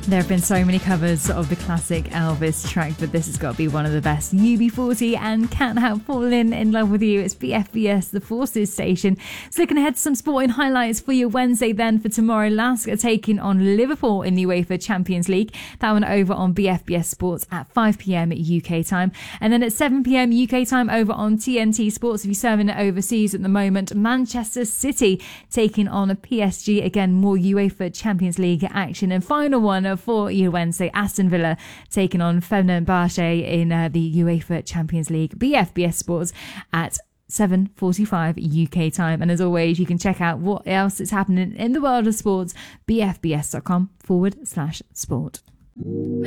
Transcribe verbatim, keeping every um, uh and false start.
There have been so many covers of the classic Elvis track, but this has got to be one of the best. U B forty and Can't Help Falling in Love with You. It's B F B S, the Forces station. So looking ahead to some sporting highlights for your Wednesday then. For tomorrow, Lask are taking on Liverpool in the UEFA Champions League. That one over on B F B S Sports at five p.m. U K time. And then at seven p.m. U K time over on T N T Sports, if you're serving it overseas at the moment, Manchester City taking on a P S G. Again, more UEFA Champions League action. And final one for you Wednesday, Aston Villa taking on Fenerbahce in uh, the UEFA Champions League. B F B S Sports at seven forty-five U K time. And as always, you can check out what else is happening in the world of sports, bfbs.com forward slash sport.